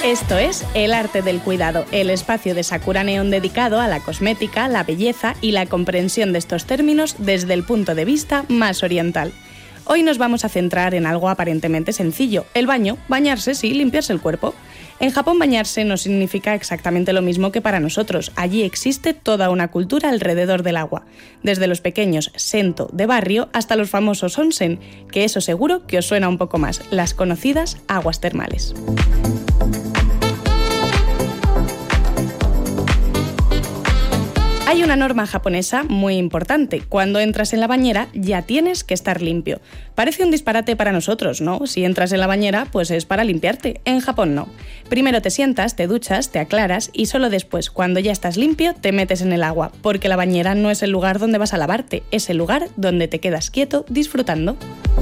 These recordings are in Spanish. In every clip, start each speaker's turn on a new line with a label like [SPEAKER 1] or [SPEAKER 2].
[SPEAKER 1] Esto es El arte del cuidado, el espacio de Sakura Neon dedicado a la cosmética, la belleza y la comprensión de estos términos desde el punto de vista más oriental. Hoy nos vamos a centrar en algo aparentemente sencillo, el baño, bañarse, sí, limpiarse el cuerpo. En Japón bañarse no significa exactamente lo mismo que para nosotros. Allí existe toda una cultura alrededor del agua, desde los pequeños sento de barrio hasta los famosos onsen, que eso seguro que os suena un poco más, las conocidas aguas termales. Hay una norma japonesa muy importante. Cuando entras en la bañera ya tienes que estar limpio. Parece un disparate para nosotros, ¿no? Si entras en la bañera, pues es para limpiarte. En Japón no. Primero te sientas, te duchas, te aclaras y solo después, cuando ya estás limpio, te metes en el agua, porque la bañera no es el lugar donde vas a lavarte, es el lugar donde te quedas quieto disfrutando.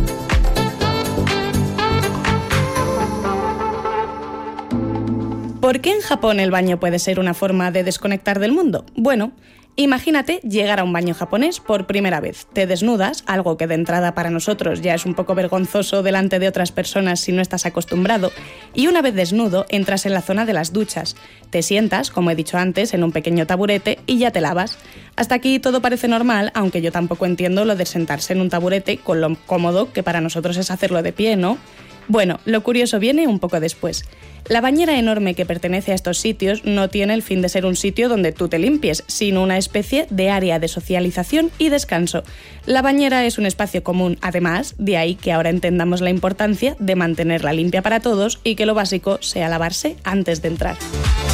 [SPEAKER 1] ¿Por qué en Japón el baño puede ser una forma de desconectar del mundo? Bueno, imagínate llegar a un baño japonés por primera vez. Te desnudas, algo que de entrada para nosotros ya es un poco vergonzoso delante de otras personas si no estás acostumbrado, y una vez desnudo entras en la zona de las duchas. Te sientas, como he dicho antes, en un pequeño taburete y ya te lavas. Hasta aquí todo parece normal, aunque yo tampoco entiendo lo de sentarse en un taburete con lo cómodo que para nosotros es hacerlo de pie, ¿no? Bueno, lo curioso viene un poco después. La bañera enorme que pertenece a estos sitios no tiene el fin de ser un sitio donde tú te limpies, sino una especie de área de socialización y descanso. La bañera es un espacio común, además, de ahí que ahora entendamos la importancia de mantenerla limpia para todos y que lo básico sea lavarse antes de entrar.